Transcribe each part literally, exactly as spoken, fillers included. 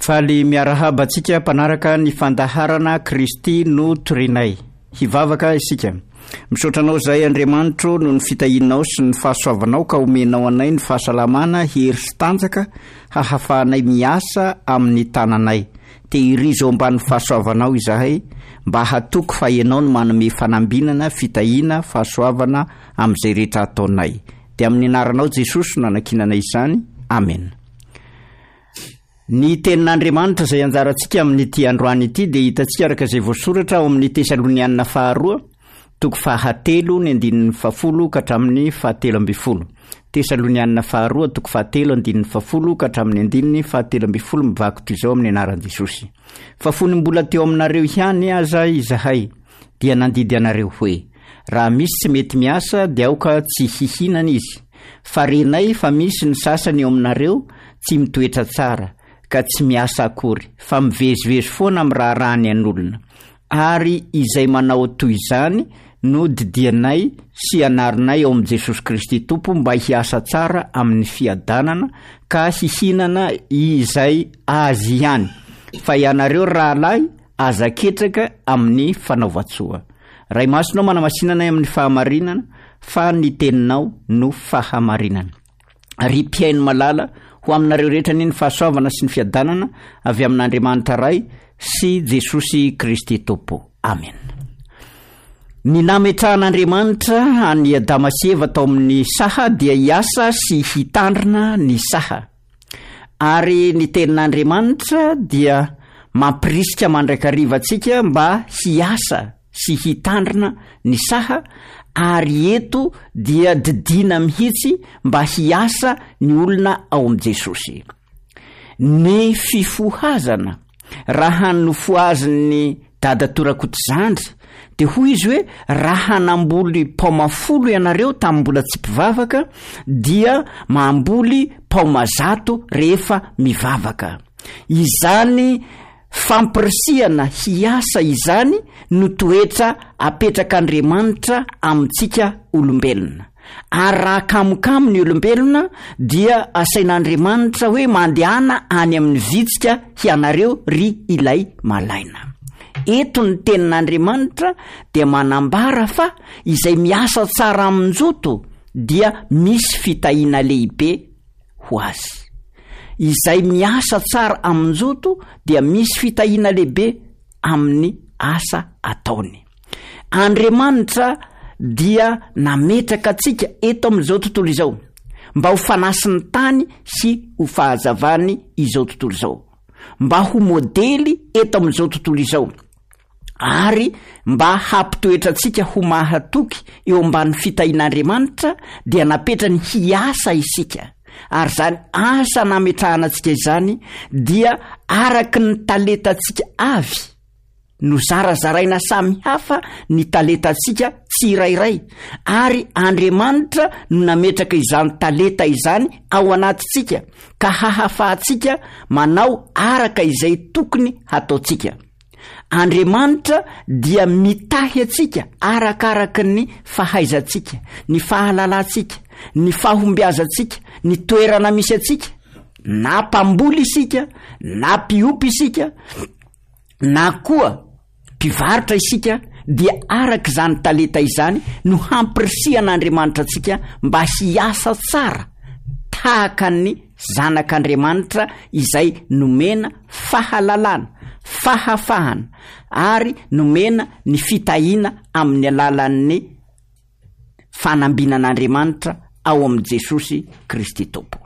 Faly miarahaba antsika mpanaraka ny fandaharana Kristy no torinay. Hivavaka isika. Misotranao zay Andriamanitro no ny fitahinao sy ny fahasoavanao ka omenao anay ny fahasalamana hery sy tanjaka hahafahanay miasa amin'ny tananay. Tehirizo ambany fahasoavanao izahay mba hatoko fa ianao no manome fanambinana, fitahina, fahasoavana amin'izay rehetra ataonay. Dia amin'ny anaranao Jesosy no anakinanay izany. Amen. Ny tenin'Andriamanitra izay anjarantsika amin'ity androany ity dia hitantsika araka izay voasoratra ao amin'ny Tesalonianina faharoa toko fahatelo ny andinin'ny fafolo ka hatramin'ny fahatelo amby folo. Tesalonianina faharoa toko fahatelo andinin'ny fafolo ka hatramin'ny andininy fahatelo amby folo mivako toy izao amin'ny anaran'i Jesosy. Fa fony mbola teo aminareo ihany aza izahay dia nandidy anareo hoe raha misy tsy mety miasa dia aoka tsy hihinana izy. Fa renay fa misy ny sasany eo aminareo tsy mitoetra tsara ka tsy miasa akory fa mivezivezy foana amin'ny raha rany an'olona. Ary izay manao toy izany no didianay sy anarinay ao amin'i Jesosy Kristy Tompo mba hiasa tsara amin'ny fiadanana ka hihinana izay azy ihany. Fa ianareo rahalahy aza ketraka amin'ny fanaovatsoa. Ray masonao manamasinanay amin'ny fahamarinana fa ny teninao no fahamarinana. Ary mpiaino malala ho aminareo rehetra ny fahasoavana sy ny fiadanana avy amin'Andriamanitra ray sy Jesosy Kristy Tompo. Amen. Ny nametrahan'Andriamanitra any Adama sy Eva tao amin'ny saha dia hiasa sy hitandrina ny saha. Ary ny tenin'Andriamanitra dia mampirisika mandrakariva antsika mba hiasa sy hitandrina ny saha, ary eto dia didina mihitsy mba hiasa ny olona ao amin'i Jesosy. Ny fifohazana raha nofoazin'ny dada Torakoto-zandry dia hoy izy hoe raha namboly paoma folo ianareo tamin'ny mbola tsy mpivavaka dia mamboly paoma zato rehefa mivavaka. Izany fampirisihana hiasa izany no toetra apetrak'Andriamanitra amintsika olombelona. Ary raha kamokamo ny olombelona dia asain'Andriamanitra hoe mandehana any amin'ny vitsika hianareo ry ilay malaina. Eto ny tenin'Andriamanitra dia manambara fa izay miasa tsara amin'njoto dia misy fitahiana lehibe ho azy. Izay miasa tsara amin'njoto dia misy fitahiana lehibe amin'ny asa ataony. Andriamanitra dia nametraka antsika eto amin'izao tontolo izao mba ho fanasiny tany sy ho fahazavany izao tontolo izao, mba ho modely eto amin'izao tontolo izao, ary mba hampitoetra antsika ho mahatoky eo ambany fitahian'Andriamanitra dia napetrany hiasa isika. Ary zany asa nametrahana antsika izany dia araky ny talentantsika avy no zarazaraina samy hafa ny talentantsika tsirairay, ary Andriamanitra no nametraka izany talenta izany ao anatintsika ka hahafahantsika manao araka izay tokony hataontsika. Andriamanitra dia mitahy antsika arakaraka ny fahaizantsika, ny fahalalantsika, ny fahombiazantsika, ny toerana misy antsika, na mpamboly isika, na mpiompy isika, na koa mpivarotra isika, dia araka izany talenta izany no hampirisihana antsika mba hiasa tsara tahaka ny zanak'Andriamanitra izay nomena fahalalana, fahafahana, ary nomena ny fitahiana amin'ny alalan'ny fanambinan'Andriamanitra ao amin'i Jesosy Kristy Tompo.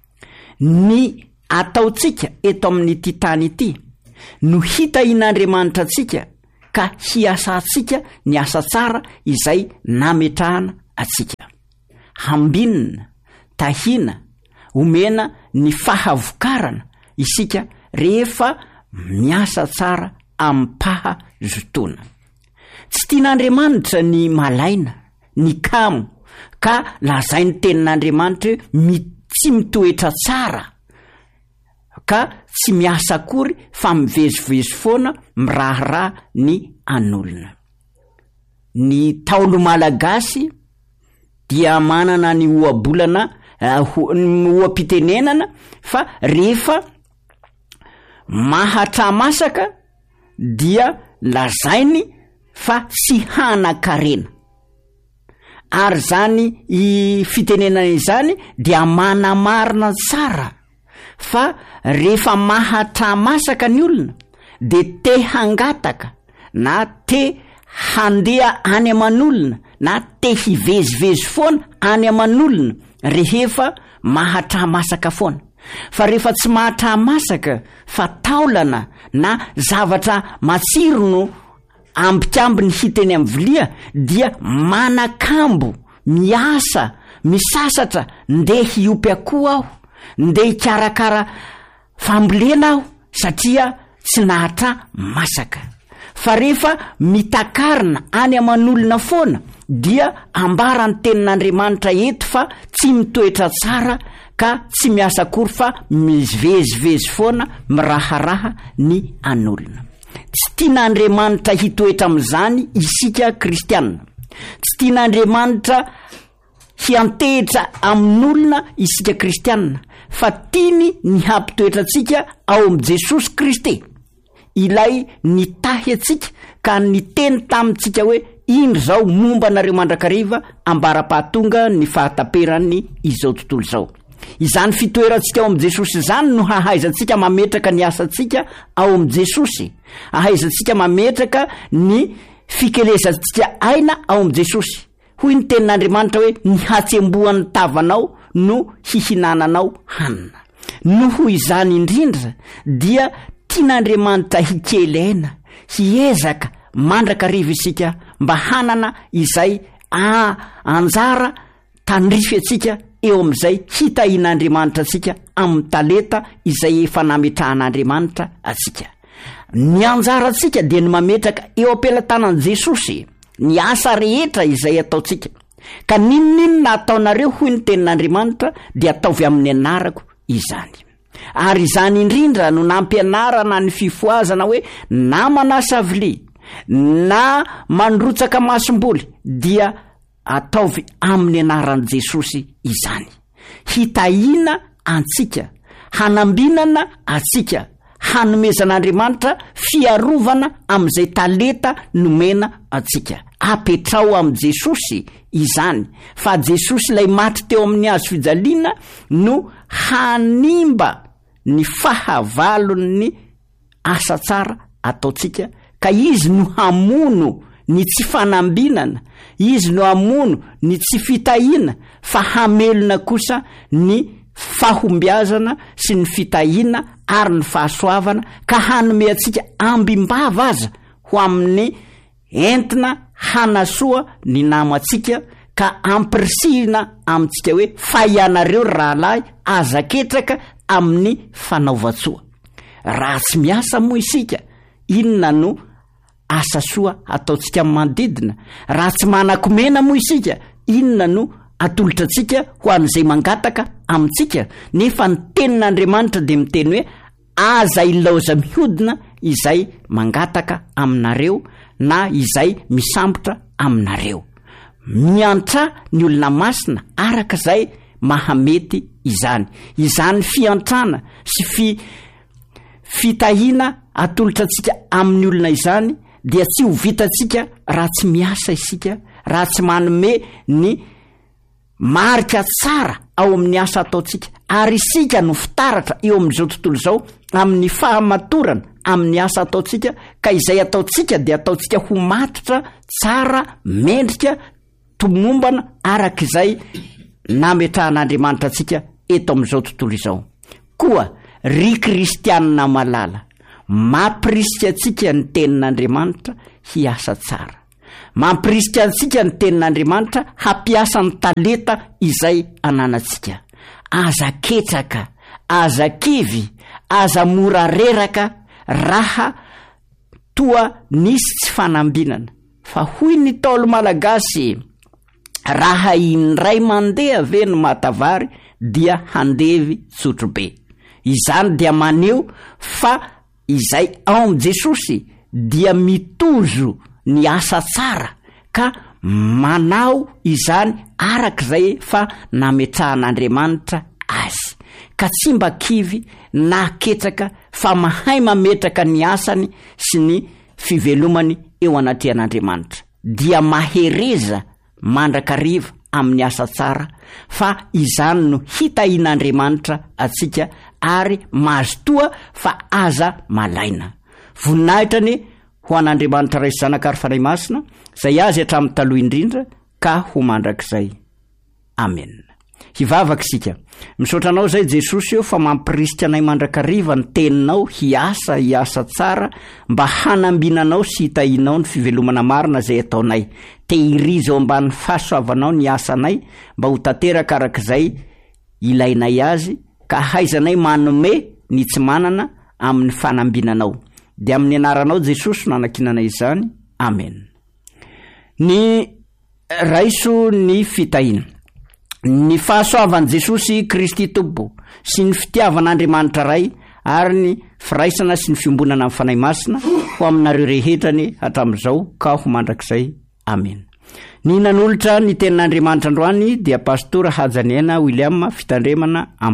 Ny ataontsika eto amin'ity tany ity no hitahian'Andriamanitra antsika ka hiasantsika ny asa tsara izay nametrahana antsika. Hambinina, tahina, omena ny fahavokarana isika rehefa miasa tsara amin'ny pahazotoana. Tsy tian'Andriamanitra ny malaina, ny kamo, ka lazainy tenin'Andriamanitra hoe tsy mitoetra tsara ka tsy miasa akory fa mivezivezy foana miraharaha ny an'olona. Ny Taolo malagasy dia manana ny ohabolana uh, oam-pitenenana fa rehefa mahatra-masaka dia lazainy fa sy hanan-karena. Ary zany i fitenenana izany dia manamarina tsara fa rehefa mahatra-masaka ny olona de te hangataka na te handeha any aman'olona na te hivezivezy foana any aman'olona rehefa mahatra-masaka foana. Fa rehefa tsy mahatra-masaka fa taolana na zavatra matsiro no ambikamby ny hiteny amin'ny vilia dia manakambo, miasa, misasatra, ndeha hiopy akoho aho, ndeha hikarakara fambolena aho satria tsy nahatra masaka. Fa rehefa mitakarina any aman'olona foana dia ambara ny tenin'Andriamanitra eto fa tsy mitoetra tsara ka tsy miasa akory fa mivezivezy foana, miraharaha ny an'olona. Tsy tian'Andriamanitra hitoetra amin'izany isika kristianina. Tsy tian'Andriamanitra hiantehitra amin'olona isika kristianina, fa tiany ny hampitoetra antsika ao am' Jesosy Kristy, ilay nitahy atsika ka niteny tamintsika hoe indro zao momba anareo mandrakariva ambara-pahatonga ny fahataperany izao tontolo izao. Izany fitoerantsika ao am' Jesosy izany no hahaizantsika mametraka ny asantsika ao am' Jesosy, hahaizantsika mametraka ny fikelezantsika aina ao am' Jesosy. Hoy ny tenin'Andriamanitra hoe ny hatsembohan'ny tavanao no hihinananao hanina. Noho izany indrindra dia tian'Andriamanitra hikelaina, hiezaka mandrakariva isika mba hanana izay ah, anjara tandrify atsika eo am'izay hitahin'Andriamanitra atsika amin'ny talenta izay efa nametrahan'Andriamanitra atsika. Ny anjara atsika dia ny mametraka eo am-pelatanan'i Jesosy ny asa rehetra izay ataotsika. Ka ninon'inona ataonareo hoy ny tenin'Andriamanitra dia ataovy amin'ny anarako izany. Ary izany indrindra no nampianarana ny fifoazana hoe na manasa vilia na mandrotsaka masom-boly dia ataovy amin'ny anaran'i Jesosy izany. Hitahina antsika, hanambinana atsika, hanomezan'Andriamanitra fiarovana amin'izay talenta nomena atsika. Apetrao am' Jesosy izany, fa Jesosy lay maty teo amin'ny hazo fijaliana no hanimba ny fahavalon'ny asa tsara ataotsika, ka izy no hamono ny tsy fanambinana, izy no hamono ny tsy fitahina, fa hamelona kosa ny fahombiazana sy ny fitahina ary ny fahasoavana, ka hanome atsika ambimbava aza ho amin'ny entina hanasoa ny namatsika, ka ampirisihina amintsika hoe fa ianareo rahalahy azaketraka amin'ny fanaovatsoa. Raha tsy miasa moa isika, inona no asa soa ataotsika manodidina? Raha tsy manakomena moa isika, inona no atolotra atsika ho an'izay mangataka amintsika? Nefa ny tenin'Andriamanitra dia miteny hoe aza ilaoza mihodina izay mangataka aminareo na izay misambotra aminareo. Miantra ny olona masina araka izay mahamety izany. Izany fiantrana sy fi, fitahina atolotra atsika amin'ny olona izany dia tsy ho vitatsika raha tsy miasa isika, raha tsy manome ny marika tsara ao amin'ny asa ataotsika. Ary isika no fitaratra eo amin'izao tontolo izao amin'ny fahamatorana amin'ny asa ataotsika, ka izay ataotsika dia ataotsika ho matotra tsara, mendrika, tomombana araka izay nametrahan'Andriamanitra atsika eto amin'izao tontolo izao. Koa ry kristianina malala, mampirisika atsika ny tenin'Andriamanitra hiasa tsara. Mampirisika antsika ny tenin'Andriamanitra hampiasa ny talenta izay ananatsika. Aza ketraka, aza kivy, aza mora reraka raha toa nisy tsy fanambinana. Fa hoy ny Ntaolo malagasy, raha indray mandeha ve no matavary dia handevy tsotrobe. Izany dia maneo fa izay ao am' Jesosy dia mitozo ny asa tsara, ka manao izany araka izay fa nametrahan'Andriamanitra azy. Ka tsy mba kivy naketraka fa mahay mametraka ny asany sy ny fivelomany eo anaty an'Andriamanitra, dia mahereza mandrakariva amin'ny asa tsara, fa izany no hitahin'Andriamanitra atsika ary mahazotoa fa aza malaina. Voninahitrany ho an'Andriamanitra ray zanaka ary fanahy masina zay azy hatramin'ny taloha indrindra ka ho mandrakizay. Amen. Hivavaka sika. Misaotra anao zay Jesosy eo fa mampirisika anay mandrakariva ny teninao hiasa hiasa tsara mba hanambinanao sy hitahinao ny fivelomana marina zay ataonay. Tehiriza ao ambany fahasoavanao ny asanay mba ho tanteraka arak'izay ilainay azy, ka haizanay manome ny tsy manana amin'ny fanambinanao. Dia amin'ny anaranao Jesosy no anakinanay izany. Amen. Ny raiso ny fitahina. Ny fahasoavan' Jesosy Kristy Tompo sy ny fitiavan'Andriamanitra ray ary ny firaisana sy ny fiombonana amin'ny fanahy masina ho aminareo rehetrany hatramin'izao ka ho mandrakizay. Amen. Ny nanolotra ny tenin'Andriamanitra androany dia pastora Hajaniana William, fitandremana